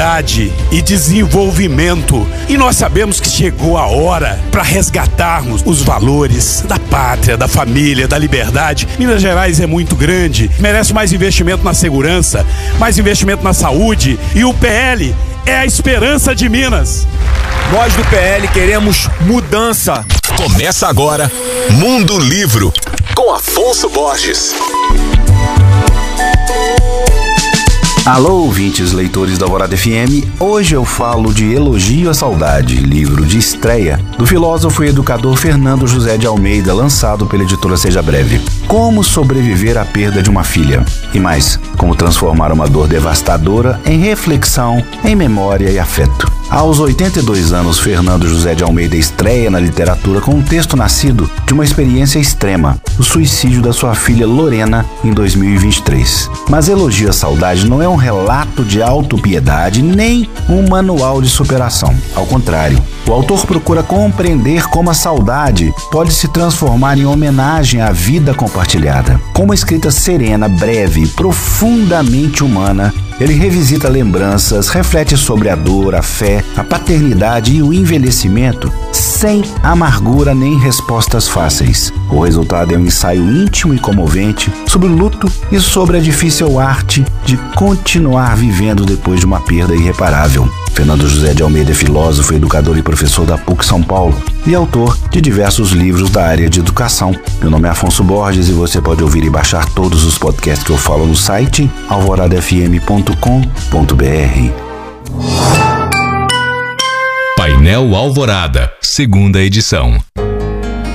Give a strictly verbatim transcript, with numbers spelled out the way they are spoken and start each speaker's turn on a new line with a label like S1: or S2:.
S1: liberdade e desenvolvimento. E nós sabemos que chegou a hora para resgatarmos os valores da pátria, da família, da liberdade. Minas Gerais é muito grande, merece mais investimento na segurança, mais investimento na saúde, e o P L é a esperança de Minas.
S2: Nós do P L queremos mudança.
S3: Começa agora Mundo Livro, com Afonso Borges.
S4: Alô, ouvintes, leitores da Alvorada F M. Hoje eu falo de Elogio à Saudade, livro de estreia do filósofo e educador Fernando José de Almeida, lançado pela editora Seja Breve. Como sobreviver à perda de uma filha. E mais, como transformar uma dor devastadora em reflexão, em memória e afeto. Aos oitenta e dois anos, Fernando José de Almeida estreia na literatura com um texto nascido de uma experiência extrema, o suicídio da sua filha Lorena em dois mil e vinte e três. Mas Elogio à Saudade não é um relato de autopiedade nem um manual de superação. Ao contrário, o autor procura compreender como a saudade pode se transformar em homenagem à vida compartilhada. Com uma escrita serena, breve e profundamente humana, ele revisita lembranças, reflete sobre a dor, a fé, a paternidade e o envelhecimento, sem amargura nem respostas fáceis. O resultado é um ensaio íntimo e comovente sobre o luto e sobre a difícil arte de continuar vivendo depois de uma perda irreparável. Fernando José de Almeida é filósofo, educador e professor da P U C São Paulo e autor de diversos livros da área de educação. Meu nome é Afonso Borges e você pode ouvir e baixar todos os podcasts que eu falo no site alvorada f m ponto com ponto b r.
S3: Painel Alvorada, segunda edição.